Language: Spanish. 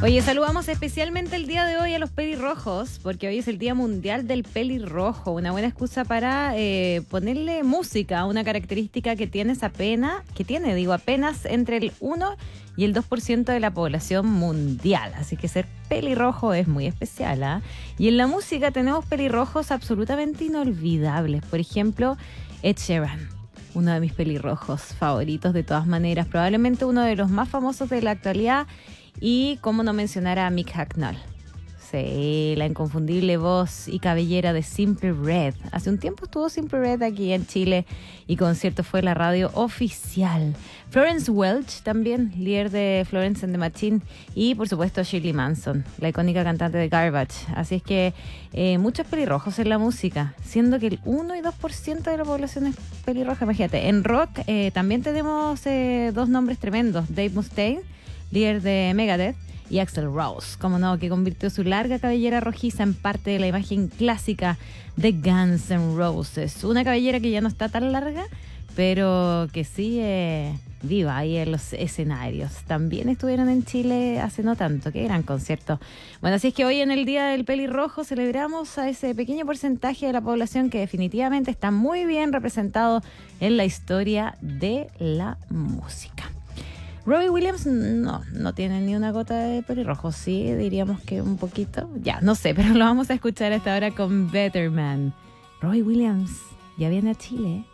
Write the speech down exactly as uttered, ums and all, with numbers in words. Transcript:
Oye, saludamos especialmente el día de hoy a los pelirrojos, porque hoy es el Día Mundial del Pelirrojo, una buena excusa para eh, ponerle música a una característica que tienes apenas, que tiene, digo, apenas entre el uno y el dos por ciento de la población mundial. Así que ser pelirrojo es muy especial, ¿ah? Y en la música tenemos pelirrojos absolutamente inolvidables. Por ejemplo, Ed Sheeran, uno de mis pelirrojos favoritos de todas maneras, probablemente uno de los más famosos de la actualidad. Y cómo no mencionar a Mick Hucknall. Sí, la inconfundible voz y cabellera de Simply Red. Hace un tiempo estuvo Simply Red aquí en Chile y concierto fue la radio oficial. Florence Welch también, líder de Florence and the Machine. Y por supuesto Shirley Manson, la icónica cantante de Garbage. Así es que eh, muchos pelirrojos en la música, siendo que el uno y dos por ciento de la población es pelirroja. Imagínate, en rock eh, también tenemos eh, dos nombres tremendos. Dave Mustaine, líder de Megadeth, y Axl Rose, como no, que convirtió su larga cabellera rojiza en parte de la imagen clásica de Guns N' Roses. Una cabellera que ya no está tan larga, pero que sigue viva ahí en los escenarios. También estuvieron en Chile hace no tanto, qué gran concierto. Bueno, así es que hoy en el Día del Pelirrojo celebramos a ese pequeño porcentaje de la población que definitivamente está muy bien representado en la historia de la música. Robbie Williams no, no tiene ni una gota de pelirrojo, sí, diríamos que un poquito, ya, no sé, pero lo vamos a escuchar hasta ahora con Better Man. Robbie Williams ya viene a Chile.